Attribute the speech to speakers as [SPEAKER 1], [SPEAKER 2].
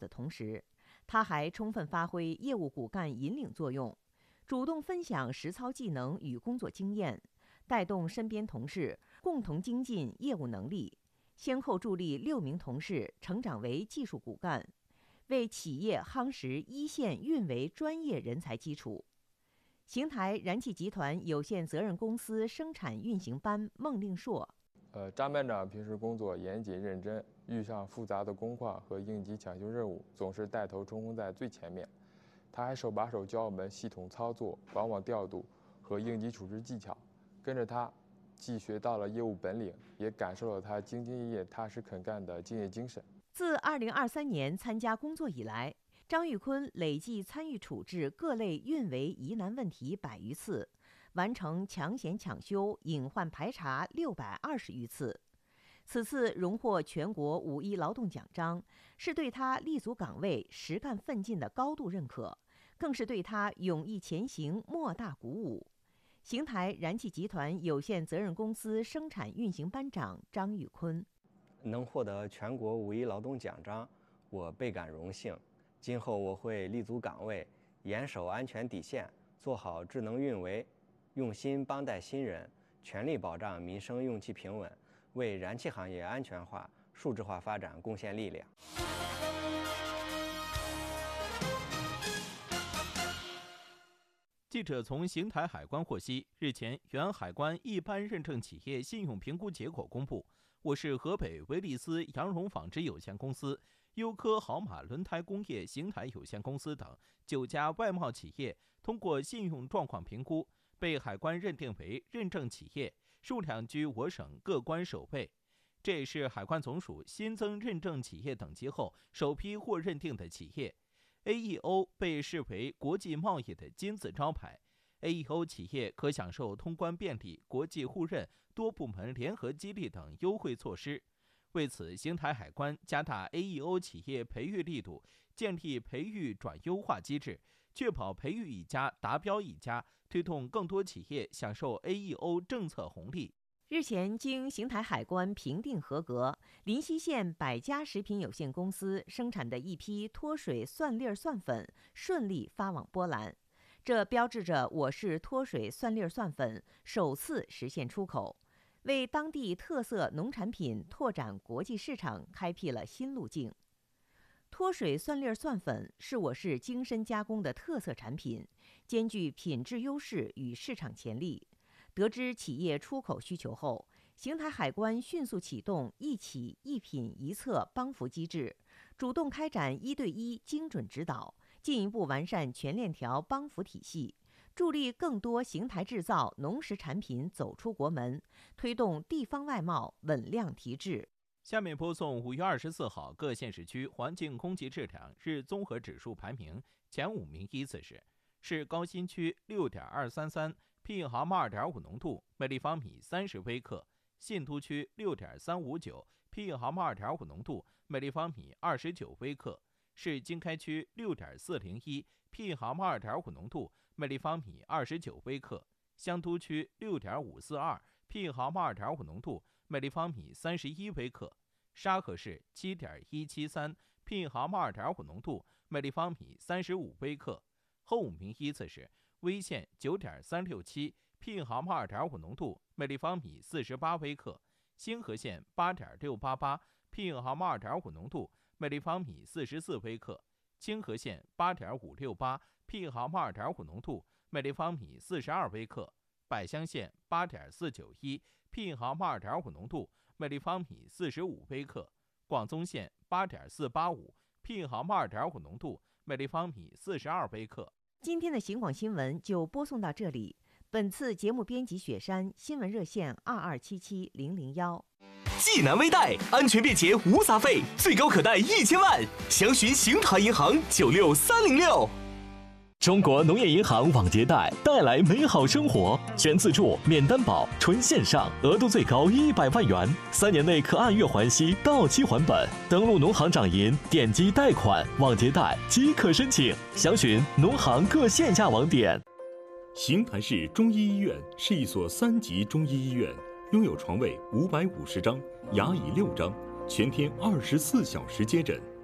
[SPEAKER 1] 的同时，他还充分发挥业务骨干引领作用，主动分享实操技能与工作经验，带动身边同事共同精进业务能力，先后助力6名同事成长为技术骨干，为企业夯实一线运维专业人才基础。邢台燃气集团有限责任公司生产运行班孟令硕。
[SPEAKER 2] 张班长平时工作严谨认真，遇上复杂的工况和应急抢修任务，总是带头冲锋在最前面。他还手把手教我们系统操作、网网调度和应急处置技巧。跟着他，既学到了业务本领，也感受了他兢兢业业、踏实肯干的敬业精神。
[SPEAKER 1] 自2023年参加工作以来，张玉坤累计参与处置各类运维疑难问题100余次，完成抢险抢修、隐患排查620余次。此次荣获全国5·1劳动奖章，是对他立足岗位、实干奋进的高度认可，更是对他勇毅前行莫大鼓舞。邢台燃气集团有限责任公司生产运行班长张玉坤：
[SPEAKER 3] 能获得全国5·1劳动奖章，我倍感荣幸。今后我会立足岗位，严守安全底线，做好智能运维，用心帮带新人，全力保障民生用气平稳，为燃气行业安全化、数字化发展贡献力量。
[SPEAKER 4] 记者从邢台海关获悉，日前原海关一般认证企业信用评估结果公布，我市河北维利斯羊绒纺织有限公司、优科好马轮胎工业邢台有限公司等9家外贸企业通过信用状况评估，被海关认定为认证企业，数量居我省各关首位。这也是海关总署新增认证企业等级后首批获认定的企业。AEO 被视为国际贸易的金字招牌， AEO 企业可享受通关便利、国际互认、多部门联合激励等优惠措施。为此，邢台海关加大 AEO 企业培育力度，建立培育转优化机制，确保培育一家达标一家，推动更多企业享受 AEO 政策红利。
[SPEAKER 1] 日前，经邢台海关评定合格，临溪县百家食品有限公司生产的一批脱水蒜粒蒜粉顺利发往波兰，这标志着我市脱水蒜粒蒜粉首次实现出口，为当地特色农产品拓展国际市场开辟了新路径。脱水蒜粒蒜粉是我市精深加工的特色产品，兼具品质优势与市场潜力。得知企业出口需求后，邢台海关迅速启动一企一品一策帮扶机制，主动开展1对1精准指导，进一步完善全链条帮扶体系，助力更多邢台制造农食产品走出国门，推动地方外贸稳量提质。
[SPEAKER 4] 下面播送5月24号各县市区环境空气质量日综合指数排名，前5名依次是高新区6.233。PM 2.5浓度每立方米30微克，信都区6.359 PM 2.5浓度每立方米29微克，市经开区6.401 PM 2.5浓度每立方米29微克，香都区6.542 PM 2.5浓度每立方米31微克，沙河市7.173 PM 2.5浓度每立方米35微克。后5名依次是威县9.367 PM 2.5浓度每立方米48微克，兴和县8.688 PM 2.5浓度每立方米44微克，清河县8.568 PM 2.5浓度每立方米42微克，百乡县8.491 PM 2.5浓度每立方米45微克，广宗县8.485 PM 2.5浓度每立方米42微克。
[SPEAKER 1] 今天的邢广新闻就播送到这里。本次节目编辑雪山，新闻热线2277001。
[SPEAKER 5] 济南微贷安全便捷无杂费，最高可贷1000万，详询邢台银行96306。中国农业银行网结贷带来美好生活，全自助，免担保，纯线上，额度最高100万元，3年内可按月还息，到期还本。登录农行掌银，点击贷款网结贷即可申请，详询农行各线下网点。
[SPEAKER 6] 邢台市中医医院是一所3级中医医院，拥有床位550张，牙椅6张，全天24小时接诊。